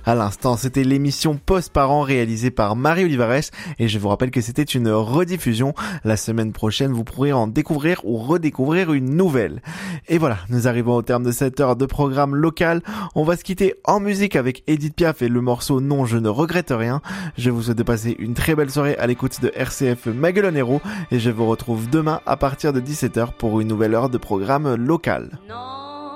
À l'instant, c'était l'émission Post-Parents réalisée par Marie Olivares et je vous rappelle que c'était une rediffusion. La semaine prochaine, vous pourrez en découvrir ou redécouvrir une nouvelle. Et voilà, nous arrivons au terme de cette heure de programme local. On va se quitter en musique avec Edith Piaf et le morceau Non, je ne regrette rien. Je vous souhaite de passer une très belle soirée à l'écoute de RCF Maguelonero et je vous retrouve demain à partir de 17h pour une nouvelle heure de programme local. Non.